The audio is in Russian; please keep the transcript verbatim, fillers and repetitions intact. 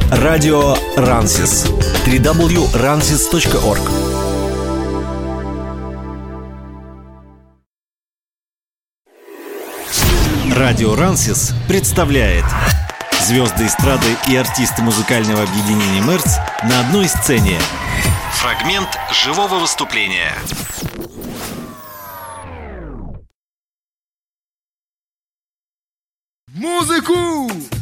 Радио Рансис. дабл ю дабл ю дабл ю точка рансис точка орг. Радио Рансис представляет звезды эстрады и артисты музыкального объединения Мерц на одной сцене. Фрагмент живого выступления. Музыку!